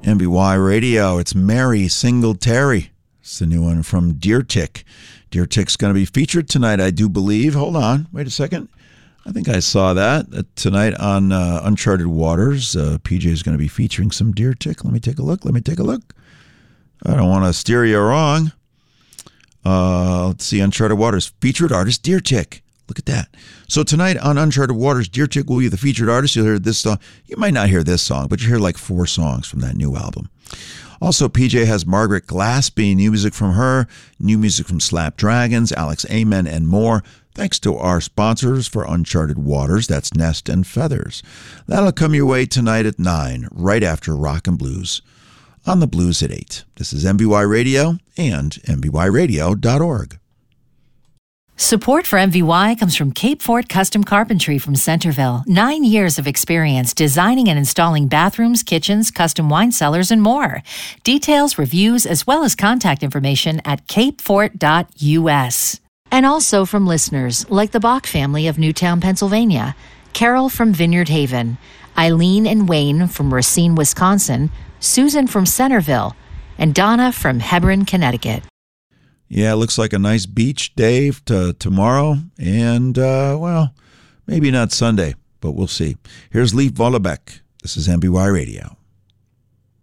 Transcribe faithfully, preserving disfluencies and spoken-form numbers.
M B Y Radio. It's Mary Singletary. It's the new one from Deer Tick. Deer Tick's going to be featured tonight, I do believe. Hold on. Wait a second. I think I saw that uh, tonight on uh, Uncharted Waters. Uh, P J is going to be featuring some Deer Tick. Let me take a look. Let me take a look. I don't want to steer you wrong. Uh, let's see. Uncharted Waters. Featured artist Deer Tick. Look at that. So tonight on Uncharted Waters, Deer Tick will be the featured artist. You'll hear this song. You might not hear this song, but you hear like four songs from that new album. Also, P J has Margaret Glaspie, new music from her, new music from Slap Dragons, Alex Amen, and more. Thanks to our sponsors for Uncharted Waters. That's Nest and Feathers. That'll come your way tonight at nine, right after Rock and Blues on the Blues at eight. This is M B Y Radio and M B Y radio dot org. Support for M V Y comes from Cape Fort Custom Carpentry from Centerville. Nine years of experience designing and installing bathrooms, kitchens, custom wine cellars, and more. Details, reviews, as well as contact information at cape fort dot u s. And also from listeners like the Bach family of Newtown, Pennsylvania, Carol from Vineyard Haven, Eileen and Wayne from Racine, Wisconsin, Susan from Centerville, and Donna from Hebron, Connecticut. Yeah, it looks like a nice beach day to tomorrow, and, uh, well, maybe not Sunday, but we'll see. Here's Leif Vollebeck. This is M B Y Radio.